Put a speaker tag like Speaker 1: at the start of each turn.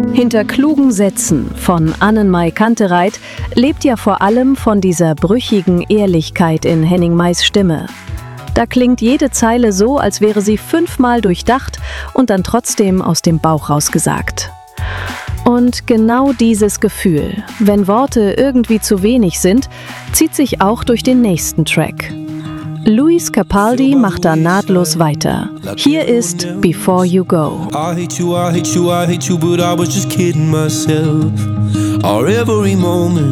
Speaker 1: Hinter klugen Sätzen von Annenmai Kantereit lebt ja vor allem von dieser brüchigen Ehrlichkeit in Henning Mais Stimme. Da klingt jede Zeile so, als wäre sie 5-mal durchdacht und dann trotzdem aus dem Bauch rausgesagt. Und genau dieses Gefühl, wenn Worte irgendwie zu wenig sind, zieht sich auch durch den nächsten Track. Luis Capaldi macht da nahtlos weiter. Hier ist Before You Go.
Speaker 2: I hate you, but I was just kidding myself. Our every moment